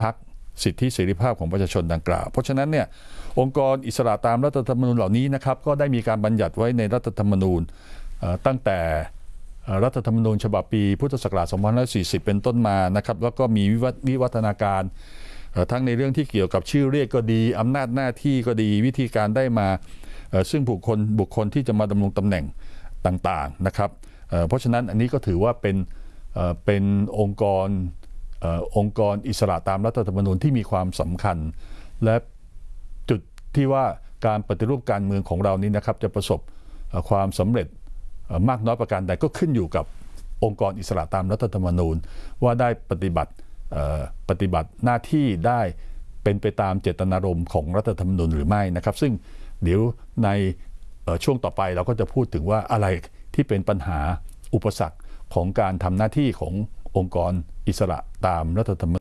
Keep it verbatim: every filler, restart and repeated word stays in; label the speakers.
Speaker 1: พรรคสิทธิเสรีภาพของประชาชนดังกล่าวเพราะฉะนั้นเนี่ยองค์กรอิสระตามรัฐธรรมนูญเหล่านี้นะครับก็ได้มีการบัญญัติไว้ในรัฐธรรมนูญตั้งแต่รัฐธรรมนูญฉบับปีพุทธศักราชสองพันห้าร้อยสี่สิบเป็นต้นมานะครับแล้วก็มีวิวัฒนาการทั้งในเรื่องที่เกี่ยวกับชื่อเรียกก็ดีอำนาจหน้าที่ก็ดีวิธีการได้มาซึ่งบุคคลบุคคลที่จะมาดำรงตำแหน่งต่างๆนะครับเพราะฉะนั้นอันนี้ก็ถือว่าเป็นเป็นองค์กรองค์กรอิสระตามรัฐธรรมนูญที่มีความสำคัญและจุดที่ว่าการปฏิรูปการเมืองของเรานี้นะครับจะประสบความสำเร็จมากน้อยประการใดก็ขึ้นอยู่กับองค์กรอิสระตามรัฐธรรมนูญว่าได้ปฏิบัติปฏิบัติหน้าที่ได้เป็นไปตามเจตนารมณ์ของรัฐธรรมนูญหรือไม่นะครับซึ่งเดี๋ยวในช่วงต่อไปเราก็จะพูดถึงว่าอะไรที่เป็นปัญหาอุปสรรคของการทำหน้าที่ขององค์กรอิสระตามรัฐธรรมนูญ